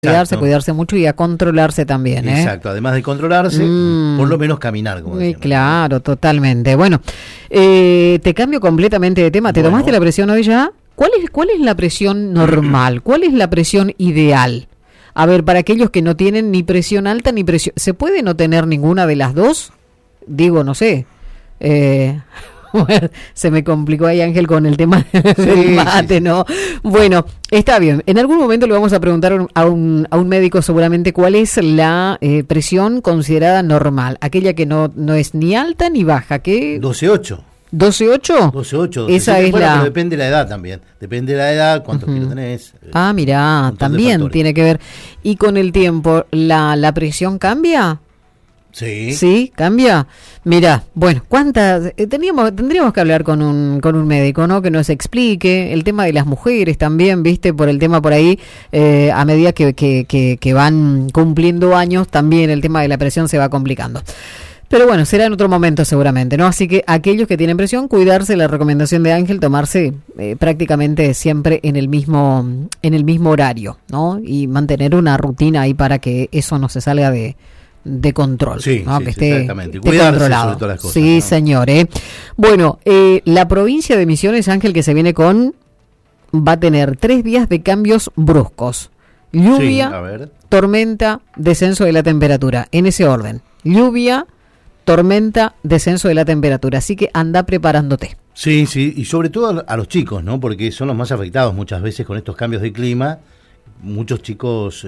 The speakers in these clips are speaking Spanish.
Cuidarse mucho y a controlarse también, ¿eh? Exacto, además de controlarse, por lo menos caminar, como decíamos. Claro, totalmente. Bueno, te cambio completamente de tema. ¿Te tomaste la presión hoy ya? ¿Cuál es la presión normal? ¿Cuál es la presión ideal? A ver, para aquellos que no tienen ni presión alta ni presión... ¿Se puede no tener ninguna de las dos? Digo, no sé. Bueno, se me complicó ahí, Ángel, con el tema del mate, sí. ¿No? Bueno, está bien. En algún momento le vamos a preguntar a un médico seguramente cuál es la presión considerada normal. Aquella que no es ni alta ni baja. ¿Qué? 12,8. ¿12,8? 12,8. Esa es bueno, la... pero depende de la edad también. Depende de la edad, cuántos kilos tenés. Ah, mirá, también tiene que ver. ¿Y con el tiempo la presión cambia? Sí. ¿Sí? ¿Cambia? Mira, bueno, ¿cuántas? Tendríamos que hablar con un médico, ¿no? Que nos explique el tema de las mujeres también, ¿viste? Por el tema por ahí, a medida que van cumpliendo años, también el tema de la presión se va complicando. Pero bueno, será en otro momento seguramente, ¿no? Así que aquellos que tienen presión, cuidarse, la recomendación de Ángel, tomarse prácticamente siempre en el mismo horario, ¿no? Y mantener una rutina ahí para que eso no se salga de control, sí, ¿no? Sí, que esté cuidarse controlado. Sobre todas las cosas, sí, ¿no? Señor. Bueno, la provincia de Misiones, Ángel, que se viene va a tener 3 días de cambios bruscos. Lluvia, tormenta, descenso de la temperatura. En ese orden. Lluvia, tormenta, descenso de la temperatura. Así que anda preparándote. Sí, y sobre todo a los chicos, ¿no? Porque son los más afectados muchas veces con estos cambios de clima. Muchos chicos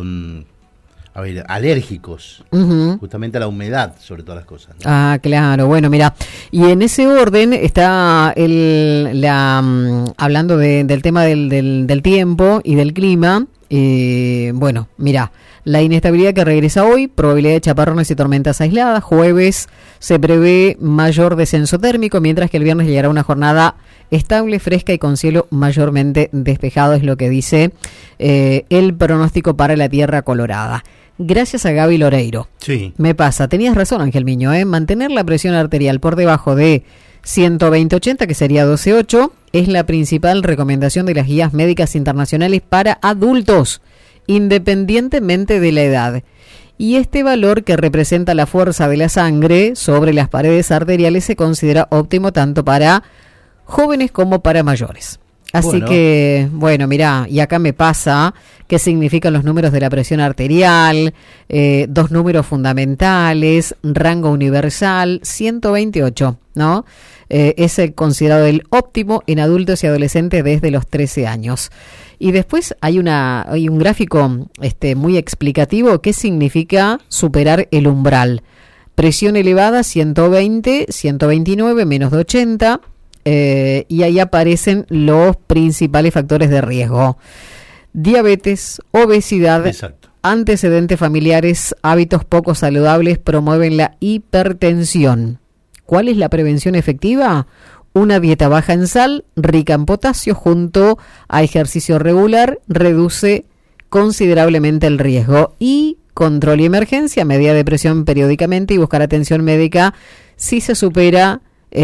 alérgicos, justamente a la humedad, sobre todas las cosas, ¿no? Ah, claro, bueno, mira, y en ese orden está hablando del tema del tiempo y del clima. Bueno, mira, la inestabilidad que regresa hoy, probabilidad de chaparrones y tormentas aisladas. Jueves se prevé mayor descenso térmico, mientras que el viernes llegará una jornada estable, fresca y con cielo mayormente despejado, es lo que dice el pronóstico para la Tierra Colorada. Gracias a Gaby Loreiro. Sí. Me pasa, tenías razón, Ángel Miño, mantener la presión arterial por debajo de 120/80, que sería 12,8, es la principal recomendación de las guías médicas internacionales para adultos, independientemente de la edad. Y este valor, que representa la fuerza de la sangre sobre las paredes arteriales, se considera óptimo tanto para jóvenes como para mayores. Así que, bueno, mirá, y acá me pasa qué significan los números de la presión arterial, 2 números fundamentales, rango universal, 128, ¿no? Es considerado el óptimo en adultos y adolescentes desde los 13 años. Y después hay un gráfico muy explicativo, qué significa superar el umbral. Presión elevada, 120, 129, menos de 80. Y ahí aparecen los principales factores de riesgo: diabetes, obesidad, antecedentes familiares, hábitos poco saludables promueven la hipertensión. ¿Cuál es la prevención efectiva? Una dieta baja en sal, rica en potasio, junto a ejercicio regular, reduce considerablemente el riesgo. Y control y emergencia, medida de presión periódicamente y buscar atención médica si se supera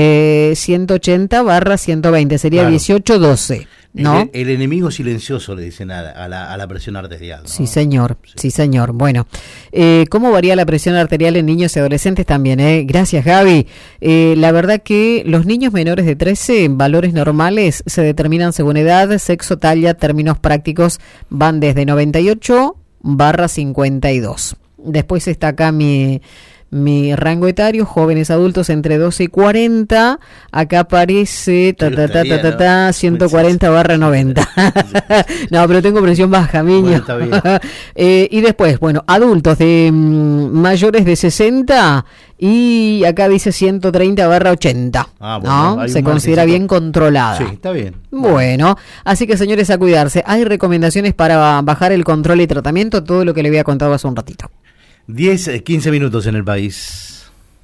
180/120, sería 18-12, ¿no? El enemigo silencioso, le dicen a la presión arterial, ¿no? Sí, señor. Bueno, ¿cómo varía la presión arterial en niños y adolescentes también? Gracias, Gaby. La verdad que los niños menores de 13, valores normales se determinan según edad, sexo, talla, términos prácticos, van desde 98/52. Después está acá mi rango etario, jóvenes adultos entre 12 y 40, acá aparece 140/90. No, pero tengo presión baja, Miño. Bueno, está bien. Y después, bueno, adultos de mayores de 60 y acá dice 130/80. Bueno, ¿no? Se considera bien controlada. Sí, está bien. Bueno, así que señores, a cuidarse. Hay recomendaciones para bajar el control y tratamiento, todo lo que le había contado hace un ratito. 10-15 minutos en el país.